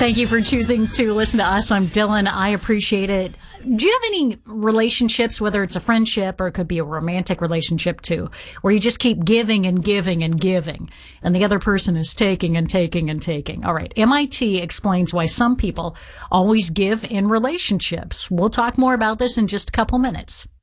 Thank you for choosing to listen to us. I'm Dylan. I appreciate it. Do you have any relationships, whether it's a friendship or it could be a romantic relationship too, where you just keep giving and giving and giving, and the other person is taking and taking and taking? All right. MIT explains why some people always give in relationships. We'll talk more about this in just a couple minutes.